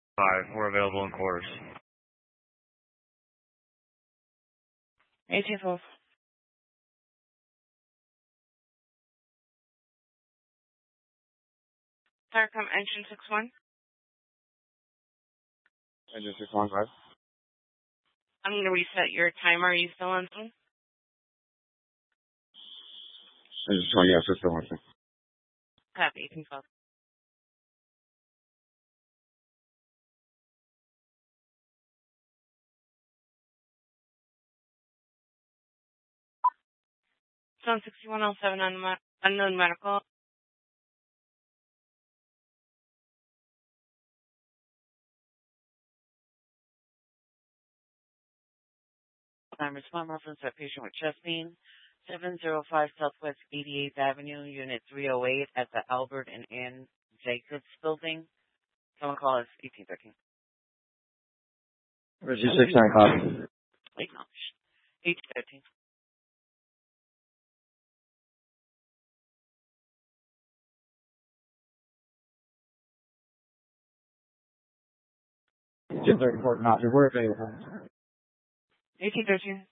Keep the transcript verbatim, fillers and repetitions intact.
five. We're available in quarters. eighteen four. Starcom engine six one. Engine six one five. I'm going to reset your timer. Are you still on phone? Engine six one, yes, it's still on phone. Copy, eighteen twelve. Zone sixty-one oh seven unknown, unknown medical. I'm respond reference that patient with chest pain. seven oh five Southwest eighty-eighth Avenue, Unit three oh eight at the Albert and Ann Jacobs building. Someone call us eighteen thirteen. Reggie six nine copy. Wait, no. eighteen thirteen. Jim thirty-four, not, we're available. eighteen thirteen.